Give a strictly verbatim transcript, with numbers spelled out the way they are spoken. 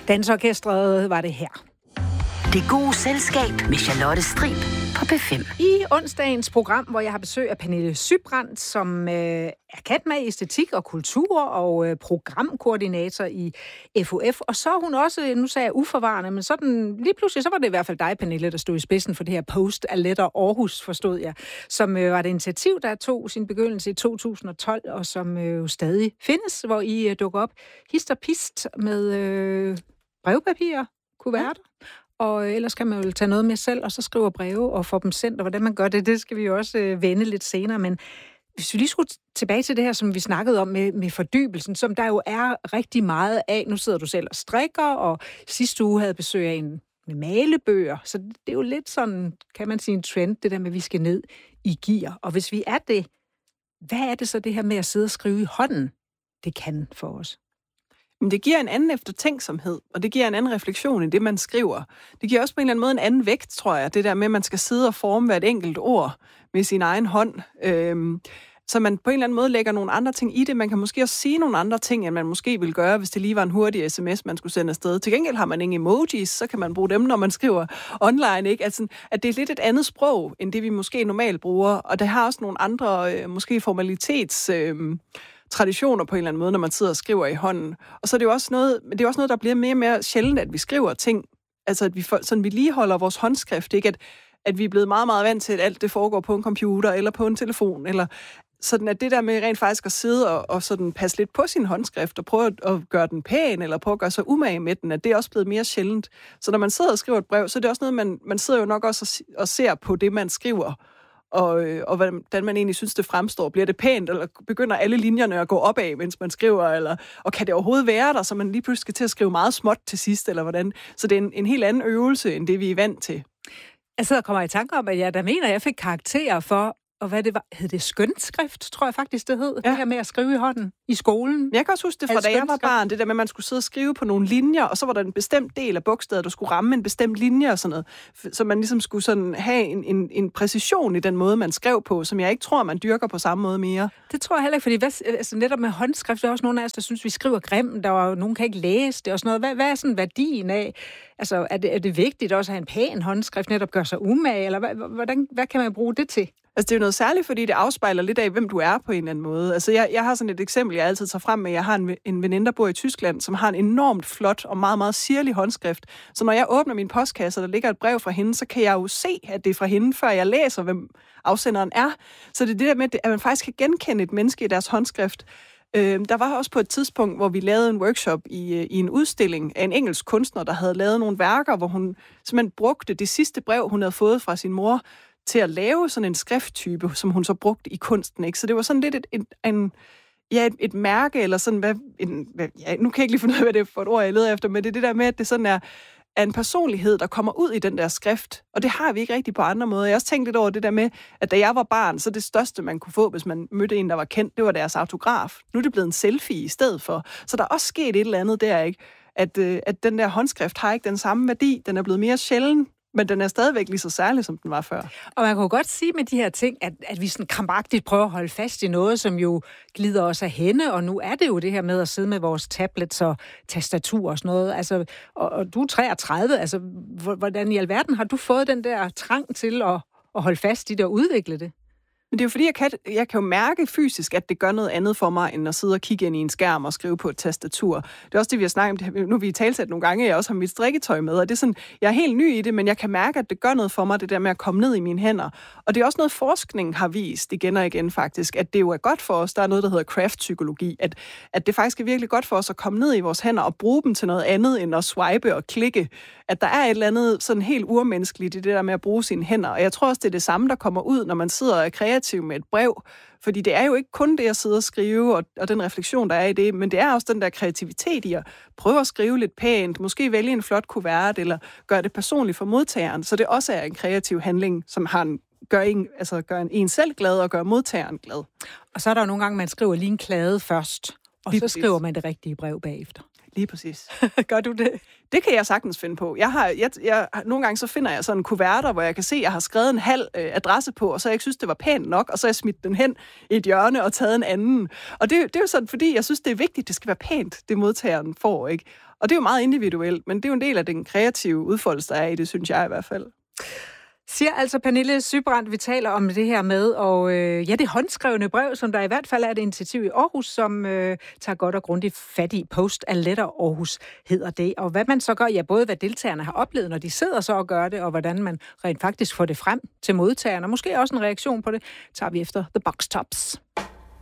Dansorkestret var det her. Det gode selskab med Charlotte Strib på P fem. I onsdagens program, hvor jeg har besøg af Pernille Sybrandt, som øh, er kendt med æstetik og kultur og øh, programkoordinator i F O F. Og så er hun også, nu sagde jeg uforvarende, men sådan lige pludselig, så var det i hvert fald dig, Pernille, der stod i spidsen for det her Post a Letter Aarhus, forstod jeg, som øh, var et initiativ, der tog sin begyndelse i to tusind og tolv, og som øh, jo stadig findes, hvor I øh, dukker op hist og pist med øh, brevpapir, kuverter. Og ellers kan man jo tage noget med selv, og så skrive breve og få dem sendt, og hvordan man gør det, det skal vi jo også øh, vende lidt senere. Men hvis vi lige skulle tilbage til det her, som vi snakkede om med, med fordybelsen, som der jo er rigtig meget af. Nu sidder du selv og strikker, og sidste uge havde besøg af en med malebøger. Så det er jo lidt sådan, kan man sige, en trend, det der med, at vi skal ned i gear. Og hvis vi er det, hvad er det så det her med at sidde og skrive i hånden, det kan for os? Men det giver en anden eftertænksomhed, og det giver en anden refleksion i det, man skriver. Det giver også på en eller anden måde en anden vægt, tror jeg, det der med, at man skal sidde og forme hvert enkelt ord med sin egen hånd. Øhm, så man på en eller anden måde lægger nogle andre ting i det. Man kan måske også sige nogle andre ting, end man måske ville gøre, hvis det lige var en hurtig sms, man skulle sende afsted. Til gengæld har man ingen emojis, så kan man bruge dem, når man skriver online, ikke? Altså, at det er lidt et andet sprog, end det vi måske normalt bruger, og det har også nogle andre, øh, måske formalitets... Øh, traditioner på en eller anden måde, når man sidder og skriver i hånden. Og så er det jo også noget, men det er også noget, der bliver mere og mere sjældent, at vi skriver ting. Altså, at vi, sådan, vi lige holder vores håndskrift, ikke? At, at vi er blevet meget, meget vant til, at alt det foregår på en computer, eller på en telefon, eller sådan, at det der med rent faktisk at sidde og, og sådan passe lidt på sin håndskrift, og prøve at, at gøre den pæn, eller prøve at gøre sig umage med den, at det er også blevet mere sjældent. Så når man sidder og skriver et brev, så er det også noget, man, man sidder jo nok også og, og ser på det, man skriver, og, og hvordan man egentlig synes, det fremstår. Bliver det pænt, eller begynder alle linjerne at gå opad, mens man skriver, eller, og kan det overhovedet være der, så man lige pludselig skal til at skrive meget småt til sidst, eller hvordan? Så det er en, en helt anden øvelse, end det vi er vant til. Jeg sidder og kommer i tanke om, at jeg der mener, at jeg fik karakterer for, og hvad det var, hed det skønskrift, tror jeg faktisk, det hed, ja. Det her med at skrive i hånden i skolen. Jeg kan også huske det fra, da jeg var barn, det der med, at man skulle sidde og skrive på nogle linjer, og så var der en bestemt del af bogstavet, der skulle ramme en bestemt linje og sådan noget, så man ligesom skulle sådan have en, en, en præcision i den måde, man skrev på, som jeg ikke tror, man dyrker på samme måde mere. Det tror jeg heller ikke, fordi hvad, altså netop med håndskrift, der er også nogle af os, der synes, vi skriver grimt, der var nogen, kan ikke læse det og sådan noget. Hvad, hvad er sådan værdien af? Altså, er det, er det vigtigt også at have en pæn håndskrift, netop gør sig umage, eller hvad, hvordan, hvad kan man bruge det til? Altså, det er jo noget særligt, fordi det afspejler lidt af, hvem du er på en eller anden måde. Altså, jeg, jeg har sådan et eksempel, jeg altid tager frem med. Jeg har en, en veninde, der bor i Tyskland, som har en enormt flot og meget, meget sirlig håndskrift. Så når jeg åbner min postkasse, og der ligger et brev fra hende, så kan jeg jo se, at det er fra hende, før jeg læser, hvem afsenderen er. Så det er det der med, at man faktisk kan genkende et menneske i deres håndskrift. Øh, der var også på et tidspunkt, hvor vi lavede en workshop i, i en udstilling af en engelsk kunstner, der havde lavet nogle værker, hvor hun simpelthen brugte det sidste brev, hun havde fået fra sin mor, til at lave sådan en skrifttype, som hun så brugte i kunsten, ikke? Så det var sådan lidt et, et, en, ja, et, et mærke, eller sådan, hvad, en, hvad, ja, nu kan jeg ikke lige finde ud af, hvad det er for et ord, jeg leder efter, men det er det der med, at det sådan er, er en personlighed, der kommer ud i den der skrift, og det har vi ikke rigtig på andre måder. Jeg har også tænkt lidt over det der med, at da jeg var barn, så det største, man kunne få, hvis man mødte en, der var kendt, det var deres autograf. Nu er det blevet en selfie i stedet for. Så der er også sket et eller andet der, ikke? At, øh, at den der håndskrift har ikke den samme værdi, den er blevet mere sjælden, men den er stadigvæk lige så særlig, som den var før. Og man kan jo godt sige med de her ting, at, at vi sådan krampagtigt prøver at holde fast i noget, som jo glider os af hende, og nu er det jo det her med at sidde med vores tablets og tastatur og sådan noget. Altså, og, og du er treogtredive, altså hvordan i alverden har du fået den der trang til at, at holde fast i det og udvikle det? Men det er jo fordi, jeg kan, jeg kan jo mærke fysisk, at det gør noget andet for mig, end at sidde og kigge ind i en skærm og skrive på et tastatur. Det er også det, vi har snakket om. Nu har vi talsat nogle gange, jeg også har mit strikketøj med, og det er sådan, jeg er helt ny i det, men jeg kan mærke, at det gør noget for mig, det der med at komme ned i mine hænder. Og det er også noget, forskning har vist igen og igen faktisk, at det jo er godt for os. Der er noget, der hedder craft-psykologi, at, at det faktisk er virkelig godt for os at komme ned i vores hænder og bruge dem til noget andet, end at swipe og klikke. At der er et eller andet sådan helt urmenneskeligt i det der med at bruge sine hænder. Og jeg tror også, det er det samme, der kommer ud, når man sidder og er kreativ med et brev. Fordi det er jo ikke kun det at sidde og skrive, og, og den refleksion, der er i det, men det er også den der kreativitet i at prøve at skrive lidt pænt, måske vælge en flot kuvert, eller gøre det personligt for modtageren. Så det også er en kreativ handling, som har en, gør, en, altså gør en, en selv glad og gør modtageren glad. Og så er der jo nogle gange, man skriver lige en klade først, og lige så skriver man det rigtige brev bagefter. Lige præcis. Gør du det? Det kan jeg sagtens finde på. Jeg har, jeg, jeg, nogle gange så finder jeg sådan kuverter, hvor jeg kan se, at jeg har skrevet en halv øh, adresse på, og så jeg ikke synes, det var pænt nok, og så har jeg smidt den hen i et hjørne og taget en anden. Og det, det er jo sådan, fordi jeg synes, det er vigtigt, det skal være pænt, det modtageren får, ikke? Og det er jo meget individuelt, men det er jo en del af den kreative udfoldelse, der er i det, synes jeg i hvert fald. Siger altså Pernille Sybrandt, vi taler om det her med, og øh, ja, det håndskrevne brev, som der i hvert fald er et initiativ i Aarhus, som øh, tager godt og grundigt fat i. Post a Letter Aarhus hedder det. Og hvad man så gør, ja, både hvad deltagerne har oplevet, når de sidder så og gør det, og hvordan man rent faktisk får det frem til modtagerne, og måske også en reaktion på det, tager vi efter The Box Tops.